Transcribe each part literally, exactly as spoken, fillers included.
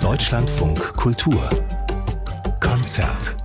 Deutschlandfunk Kultur Konzert.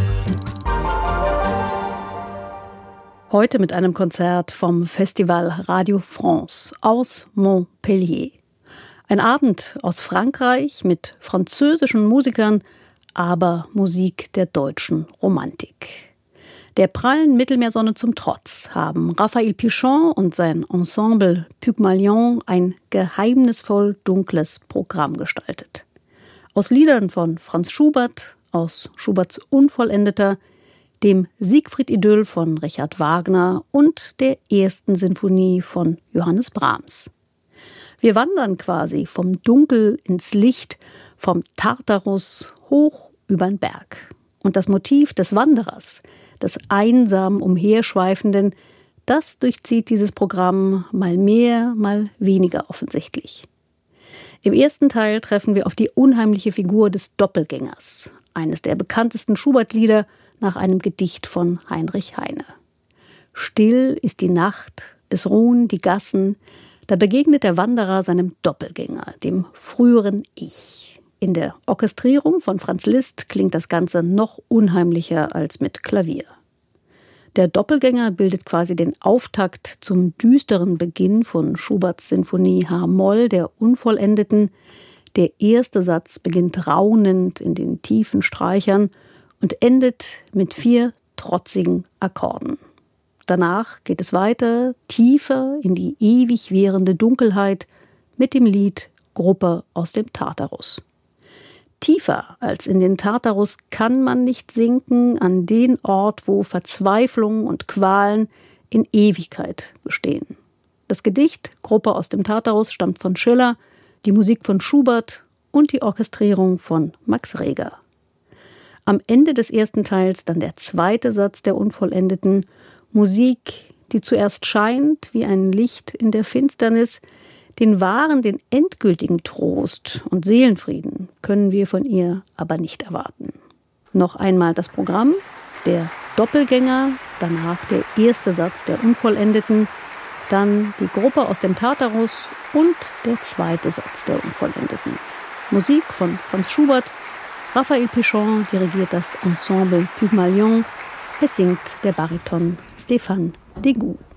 Heute mit einem Konzert vom Festival Radio France aus Montpellier. Ein Abend aus Frankreich mit französischen Musikern, aber Musik der deutschen Romantik. Der prallen Mittelmeersonne zum Trotz haben Raphael Pichon und sein Ensemble Pygmalion ein geheimnisvoll dunkles Programm gestaltet. Aus Liedern von Franz Schubert, aus Schuberts Unvollendeter, dem Siegfried-Idyll von Richard Wagner und der ersten Sinfonie von Johannes Brahms. Wir wandern quasi vom Dunkel ins Licht, vom Tartarus hoch übern Berg. Und das Motiv des Wanderers, des einsam Umherschweifenden, das durchzieht dieses Programm mal mehr, mal weniger offensichtlich. Im ersten Teil treffen wir auf die unheimliche Figur des Doppelgängers, eines der bekanntesten Schubert-Lieder nach einem Gedicht von Heinrich Heine. Still ist die Nacht, es ruhen die Gassen, da begegnet der Wanderer seinem Doppelgänger, dem früheren Ich. In der Orchestrierung von Franz Liszt klingt das Ganze noch unheimlicher als mit Klavier. Der Doppelgänger bildet quasi den Auftakt zum düsteren Beginn von Schuberts Sinfonie H-Moll, der Unvollendeten. Der erste Satz beginnt raunend in den tiefen Streichern und endet mit vier trotzigen Akkorden. Danach geht es weiter, tiefer in die ewig währende Dunkelheit mit dem Lied Gruppe aus dem Tartarus. Tiefer als in den Tartarus kann man nicht sinken, an den Ort, wo Verzweiflung und Qualen in Ewigkeit bestehen. Das Gedicht Gruppe aus dem Tartarus stammt von Schiller, die Musik von Schubert und die Orchestrierung von Max Reger. Am Ende des ersten Teils dann der zweite Satz der Unvollendeten, Musik, die zuerst scheint wie ein Licht in der Finsternis. Den wahren, den endgültigen Trost und Seelenfrieden können wir von ihr aber nicht erwarten. Noch einmal das Programm, der Doppelgänger, danach der erste Satz der Unvollendeten, dann die Gruppe aus dem Tartarus und der zweite Satz der Unvollendeten. Musik von Franz Schubert, Raphael Pichon dirigiert das Ensemble Pygmalion, es singt der Bariton Stéphane Degout.